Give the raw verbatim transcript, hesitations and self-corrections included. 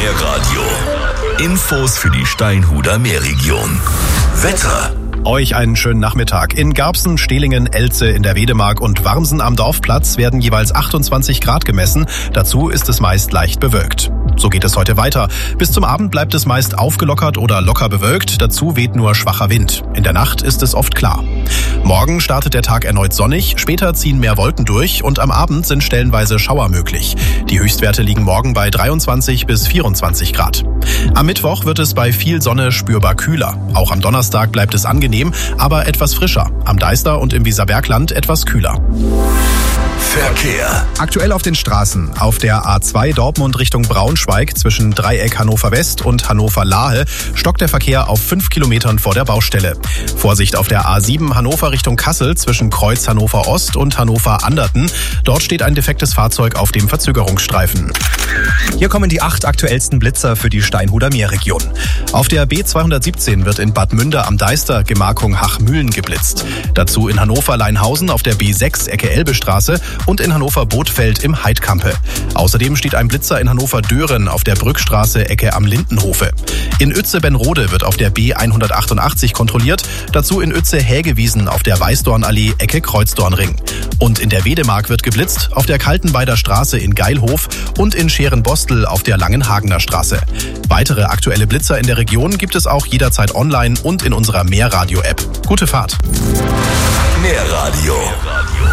Meerradio. Infos für die Steinhuder Meerregion. Wetter. Euch einen schönen Nachmittag. In Garbsen, Stehlingen, Elze in der Wedemark und Warmsen am Dorfplatz werden jeweils achtundzwanzig Grad gemessen. Dazu ist es meist leicht bewölkt. So geht es heute weiter. Bis zum Abend bleibt es meist aufgelockert oder locker bewölkt. Dazu weht nur schwacher Wind. In der Nacht ist es oft klar. Morgen startet der Tag erneut sonnig, später ziehen mehr Wolken durch und am Abend sind stellenweise Schauer möglich. Die Höchstwerte liegen morgen bei dreiundzwanzig bis vierundzwanzig Grad. Am Mittwoch wird es bei viel Sonne spürbar kühler. Auch am Donnerstag bleibt es angenehm, aber etwas frischer. Am Deister und im Weserbergland etwas kühler. Verkehr. Aktuell auf den Straßen. Auf der A zwei Dortmund Richtung Braunschweig zwischen Dreieck Hannover West und Hannover Lahe stockt der Verkehr auf fünf Kilometern vor der Baustelle. Vorsicht auf der A sieben Hannover Richtung Kassel zwischen Kreuz Hannover Ost und Hannover Anderten. Dort steht ein defektes Fahrzeug auf dem Verzögerungsstreifen. Hier kommen die acht aktuellsten Blitzer für die Steinhuder Meerregion. Auf der B zweihundertsiebzehn wird in Bad Münder am Deister Gemarkung Hachmühlen geblitzt. Dazu in Hannover Leinhausen auf der B sechs Ecke Elbestraße und in Hannover Bothfeld im Heidkampe. Außerdem steht ein Blitzer in Hannover Dören auf der Brückstraße Ecke am Lindenhofe. In Uetze-Benrode wird auf der B hundertachtundachtzig kontrolliert, dazu in Uetze-Hägewiesen auf der Weißdornallee Ecke Kreuzdornring. Und in der Wedemark wird geblitzt auf der Kaltenweider Straße in Geilhof und in Scherenbostel auf der Langenhagener Straße. Weitere aktuelle Blitzer in der Region gibt es auch jederzeit online und in unserer Meerradio-App. Gute Fahrt! Meerradio.